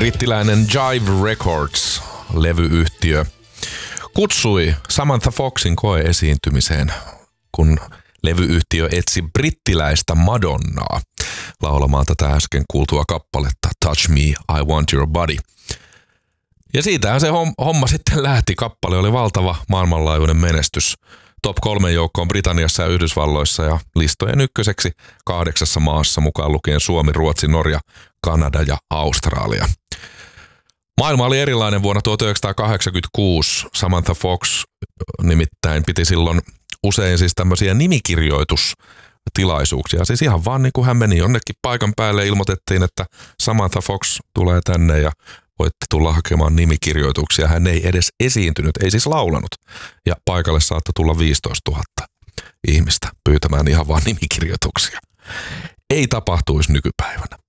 Brittiläinen Jive Records -levyyhtiö kutsui Samantha Foxin koeesiintymiseen, kun levyyhtiö etsi brittiläistä Madonnaa laulamaan tätä äsken kuultua kappaletta Touch Me, I Want Your Body. Ja siitähän se homma sitten lähti. Kappale oli valtava maailmanlaajuinen menestys. Top 3 joukkoon Britanniassa ja Yhdysvalloissa ja listojen ykköseksi 8 maassa mukaan lukien Suomi, Ruotsi, Norja, Kanada ja Australia. Maailma oli erilainen vuonna 1986. Samantha Fox nimittäin piti silloin usein siis tämmöisiä nimikirjoitustilaisuuksia. Siis ihan vaan niin kuin hän meni jonnekin paikan päälle, ilmoitettiin, että Samantha Fox tulee tänne ja voitte tulla hakemaan nimikirjoituksia. Hän ei edes esiintynyt, ei siis laulanut. Ja paikalle saattoi tulla 15 000 ihmistä pyytämään ihan vaan nimikirjoituksia. Ei tapahtuisi nykypäivänä.